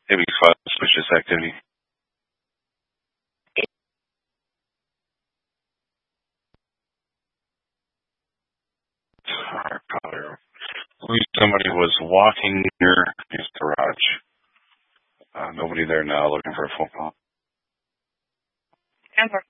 Maybe suspicious activity. At least somebody was walking near his garage. Nobody there now looking for a phone call. 10-4.